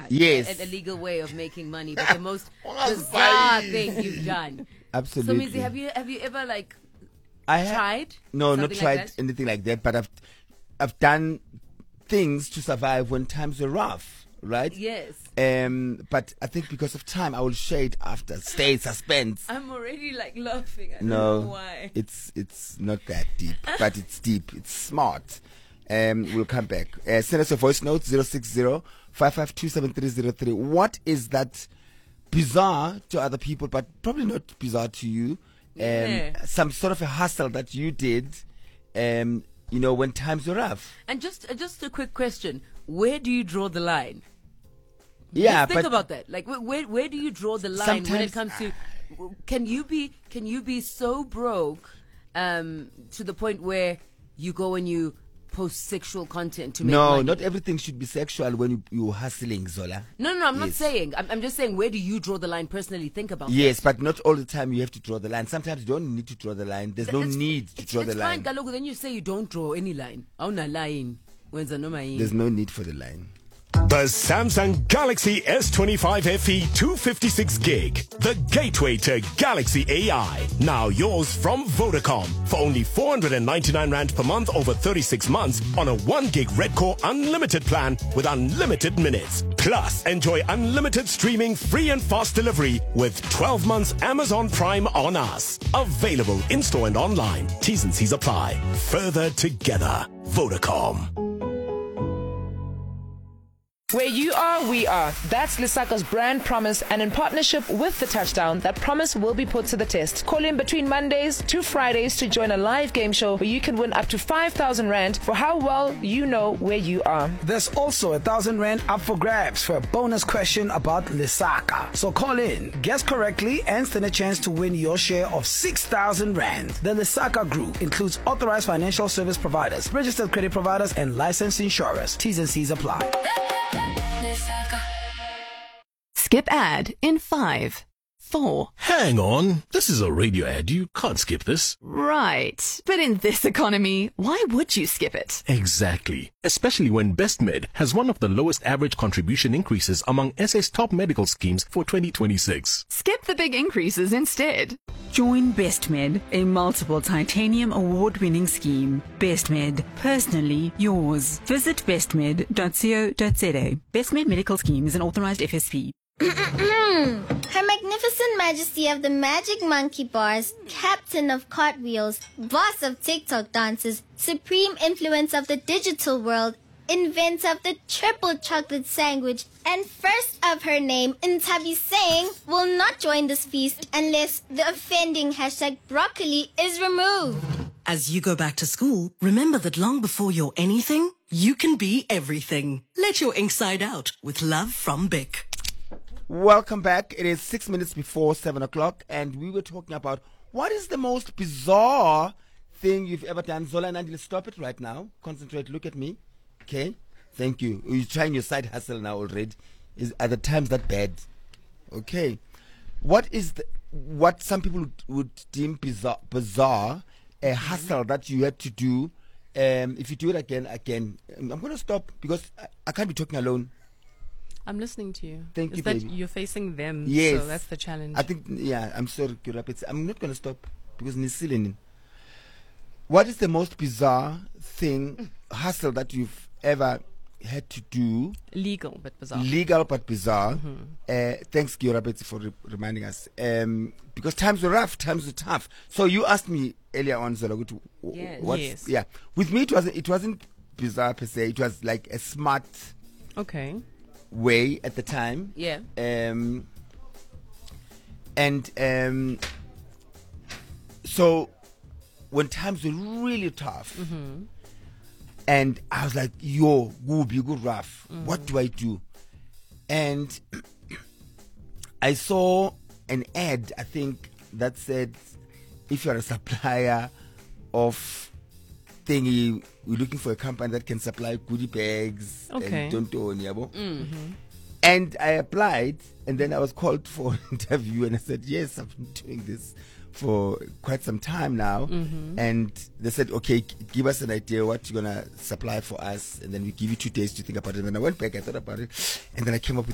Yes. a legal way of making money, but the most bizarre thing you've done. Absolutely. So, Mizi, have you ever tried tried? not something tried like that? anything like that, but I've done things to survive when times are rough, right? Yes. But I think because of time, I will share it after. Stay suspense. I'm already laughing. I don't No, know why. it's not that deep, but it's deep. It's smart. We'll come back. Send us a voice note 060-552-7303. What is that bizarre to other people, but probably not bizarre to you? Some sort of a hustle that you did, when times were rough. And just a quick question: where do you draw the line? Yeah, think about that. Where do you draw the line when it comes to? Can you be so broke to the point where you go and you post sexual content to make money? No, not everything should be sexual when you're hustling, Zola. No, I'm not saying. I'm just saying, where do you draw the line personally? Think about Yes, but not all the time you have to draw the line. Sometimes you don't need to draw the line. There's no need to draw the line. It's fine, Kaloku. Then you say you don't draw any line. Awuna line. There's no need for the line. The Samsung Galaxy S25 FE 256 gig. The gateway to Galaxy AI. Now yours from Vodacom for only 499 Rand per month over 36 months on a 1 gig Red Core unlimited plan with unlimited minutes. Plus, enjoy unlimited streaming, free and fast delivery with 12 months Amazon Prime on us. Available in-store and online. T's and C's apply. Further together. Vodacom. Where you are, we are. That's Lesaka's brand promise, and in partnership with The Touchdown, that promise will be put to the test. Call in between Mondays to Fridays to join a live game show where you can win up to 5,000 Rand for how well you know where you are. There's also 1,000 Rand up for grabs for a bonus question about Lesaka. So call in, guess correctly, and stand a chance to win your share of 6,000 Rand. The Lesaka Group includes authorized financial service providers, registered credit providers, and licensed insurers. T's and C's apply. Skip ad in 5, 4. Hang on. This is a radio ad. You can't skip this. Right. But in this economy, why would you skip it? Exactly. Especially when BestMed has one of the lowest average contribution increases among SA's top medical schemes for 2026. Skip the big increases instead. Join BestMed, a multiple titanium award-winning scheme. BestMed, personally yours. Visit bestmed.co.za. BestMed Medical Scheme is an authorized FSP. Her Magnificent Majesty of the Magic Monkey Bars, Captain of Cartwheels, Boss of TikTok Dances, Supreme Influence of the Digital World, Inventor of the Triple Chocolate Sandwich, and first of her name, Ntabi Singh, will not join this feast unless the offending #broccoli is removed. As you go back to school, remember that long before you're anything, you can be everything. Let your inside out with love from Bic. Welcome back. It is 6 minutes before 7 o'clock, and we were talking about what is the most bizarre thing you've ever done. Zola and Andile, stop it right now. Concentrate. Look at me. Okay? Thank you. You're trying your side hustle now already. Are the times that bad? Okay. What some people would deem bizarre, a hustle that you had to do? If you do it again, I'm going to stop because I can't be talking alone. I'm listening to you. Thank you, that baby. You're facing them, yes. So that's the challenge. I think, I'm sorry, Kurapitz. I'm not going to stop because Nisilin. What is the most bizarre hustle that you've ever had to do? Legal but bizarre. Thanks, Kurapitz, for reminding us. Because times were rough, times were tough. So you asked me earlier on, Zola, yes. Yeah. With me, it wasn't bizarre per se. It was like a smart... Okay. way at the time. Yeah. So when times were really tough, and I was like, yo, will be good rough. What do I do? And I saw an ad, I think, that said, if you're a supplier of thingy, we're looking for a company that can supply goodie bags and tonton, yabo. And I applied, and then I was called for an interview, and I said, yes, I've been doing this for quite some time now. And they said, okay, give us an idea what you're going to supply for us, and then we give you 2 days to think about it. And then I went back, I thought about it, and then I came up with